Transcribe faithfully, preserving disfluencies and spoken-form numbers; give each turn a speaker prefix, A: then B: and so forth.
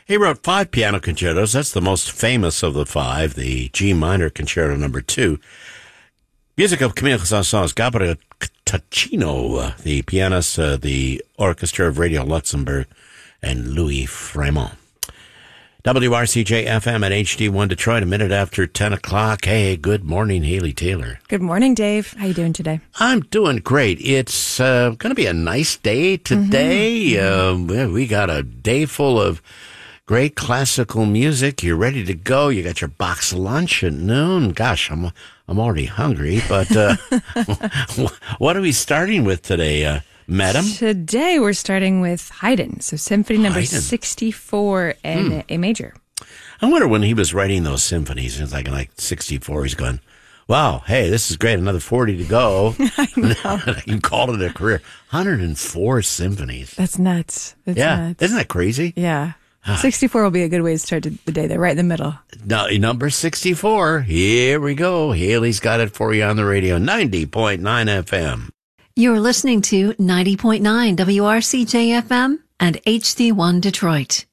A: He wrote five piano concertos. That's the most famous of the five, the G minor concerto number two. Music of Camille Saint-Saëns, Gabriel Ticino, the pianist, uh, the orchestra of Radio Luxembourg, and Louis Fremont. W R C J F M at H D one Detroit, a minute after ten o'clock. Hey, good morning, Haley Taylor.
B: Good morning, Dave. How you doing today?
A: I'm doing great. It's uh, going to be a nice day today. Mm-hmm. Uh, we got a day full of great classical music. You're ready to go. You got your box lunch at noon. Gosh, I'm I'm already hungry. But uh, what are we starting with today, uh, Madam?
B: Today we're starting with Haydn, so Symphony Number
A: Haydn.
B: sixty-four in hmm. A major.
A: I wonder when he was writing those symphonies, it's like like sixty-four. He's going, "Wow, hey, this is great. Another forty to go."
B: I know.
A: You called it a career. one hundred four symphonies.
B: That's nuts. That's
A: yeah,
B: nuts.
A: Isn't that crazy?
B: Yeah. sixty-four will be a good way to start the day, there, right in the middle.
A: No, number sixty-four. Here we go. Haley's got it for you on the radio, ninety point nine F M.
C: You're listening to ninety point nine W R C J F M and H D one Detroit.